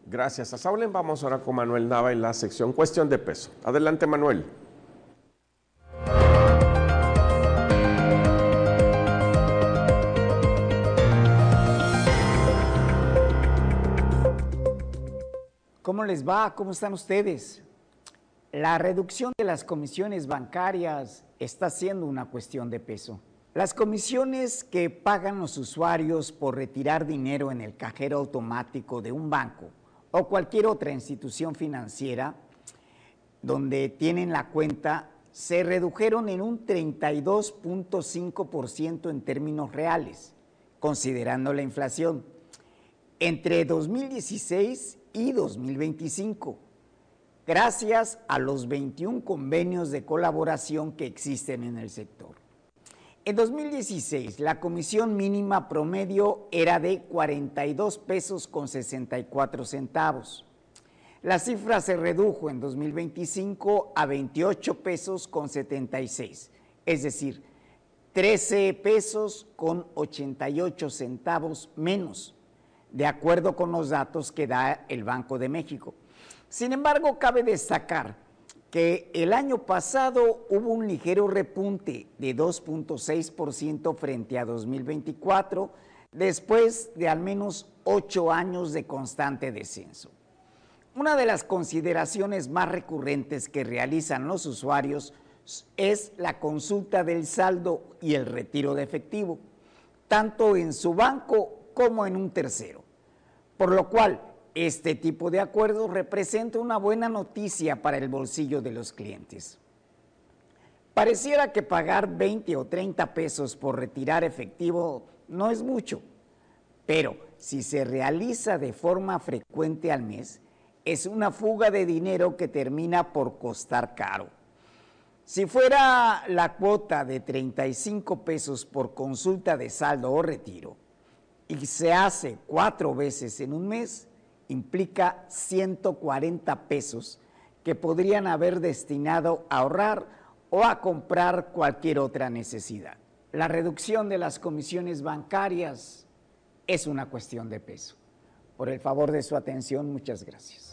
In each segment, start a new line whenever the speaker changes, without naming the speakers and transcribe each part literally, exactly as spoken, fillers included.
Gracias a Saulen. Vamos ahora con Manuel Nava en la sección Cuestión de Peso. Adelante, Manuel.
¿Cómo les va? ¿Cómo están ustedes? La reducción de las comisiones bancarias está siendo una cuestión de peso. Las comisiones que pagan los usuarios por retirar dinero en el cajero automático de un banco o cualquier otra institución financiera donde tienen la cuenta se redujeron en un treinta y dos punto cinco por ciento en términos reales, considerando la inflación, entre dos mil dieciséis y dos mil veinticinco, gracias a los veintiún convenios de colaboración que existen en el sector. En dos mil dieciséis, la comisión mínima promedio era de cuarenta y dos pesos con sesenta y cuatro centavos. La cifra se redujo en dos mil veinticinco a veintiocho pesos con setenta y seis, es decir, trece pesos con ochenta y ocho centavos menos, de acuerdo con los datos que da el Banco de México. Sin embargo, cabe destacar que el año pasado hubo un ligero repunte de dos punto seis por ciento frente a dos mil veinticuatro, después de al menos ocho años de constante descenso. Una de las consideraciones más recurrentes que realizan los usuarios es la consulta del saldo y el retiro de efectivo, tanto en su banco como en un tercero, por lo cual este tipo de acuerdos representa una buena noticia para el bolsillo de los clientes. Pareciera que pagar veinte o treinta pesos por retirar efectivo no es mucho, pero si se realiza de forma frecuente al mes, es una fuga de dinero que termina por costar caro. Si fuera la cuota de treinta y cinco pesos por consulta de saldo o retiro y se hace cuatro veces en un mes, implica ciento cuarenta pesos que podrían haber destinado a ahorrar o a comprar cualquier otra necesidad. La reducción de las comisiones bancarias es una cuestión de peso. Por el favor de su atención, muchas gracias.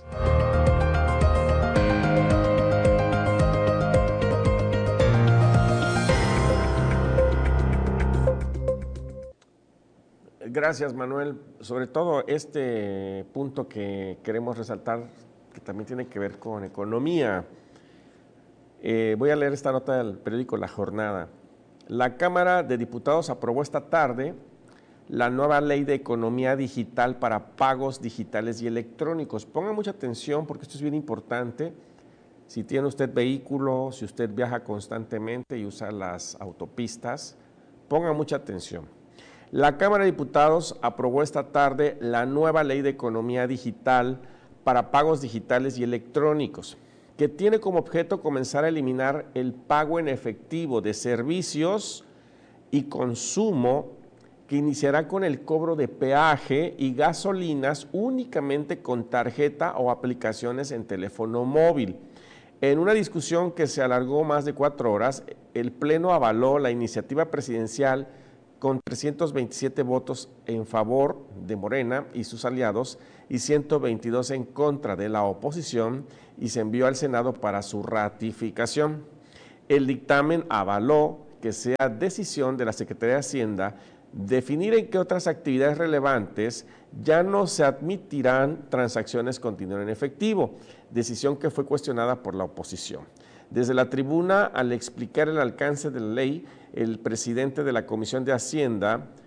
Gracias, Manuel. Sobre todo este punto que queremos resaltar, que también tiene que ver con economía. Eh, voy a leer esta nota del periódico La Jornada. La Cámara de Diputados aprobó esta tarde la nueva ley de economía digital para pagos digitales y electrónicos. Ponga mucha atención porque esto es bien importante. Si tiene usted vehículo, si usted viaja constantemente y usa las autopistas, ponga mucha atención. La Cámara de Diputados aprobó esta tarde la nueva ley de economía digital para pagos digitales y electrónicos, que tiene como objeto comenzar a eliminar el pago en efectivo de servicios y consumo, que iniciará con el cobro de peaje y gasolinas únicamente con tarjeta o aplicaciones en teléfono móvil. En una discusión que se alargó más de cuatro horas, el Pleno avaló la iniciativa presidencial con trescientos veintisiete votos en favor de Morena y sus aliados y ciento veintidós en contra de la oposición, y se envió al Senado para su ratificación. El dictamen avaló que sea decisión de la Secretaría de Hacienda definir en qué otras actividades relevantes ya no se admitirán transacciones con dinero en efectivo, decisión que fue cuestionada por la oposición. Desde la tribuna, al explicar el alcance de la ley, el presidente de la Comisión de Hacienda,